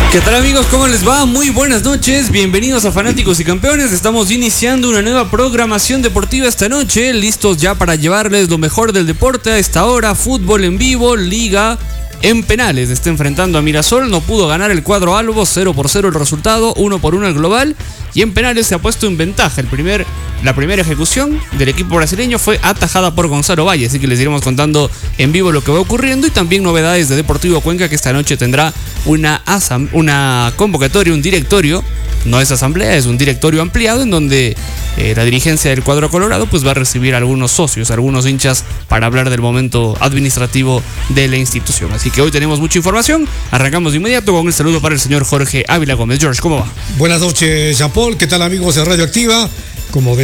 ¿Qué tal, amigos? ¿Cómo les va? Muy buenas noches, bienvenidos a Fanáticos y Campeones. Estamos iniciando una nueva programación deportiva esta noche, listos ya para llevarles lo mejor del deporte a esta hora. Fútbol en vivo, liga en penales. Está enfrentando a Mirasol, no pudo ganar el cuadro albo, 0-0 el resultado, 1-1 el global. Y en penales se ha puesto en ventaja. La primera ejecución del equipo brasileño fue atajada por Gonzalo Valle, así que les iremos contando en vivo lo que va ocurriendo y también novedades de Deportivo Cuenca, que esta noche tendrá una convocatoria, un directorio. No es asamblea, es un directorio ampliado en donde la dirigencia del cuadro colorado pues va a recibir a algunos socios, a algunos hinchas, para hablar del momento administrativo de la institución. Así que hoy tenemos mucha información. Arrancamos de inmediato con el saludo para el señor Jorge Ávila Gómez. George, ¿cómo va? Buenas noches, Jean Paul. ¿Qué tal, amigos de Radio Activa? Como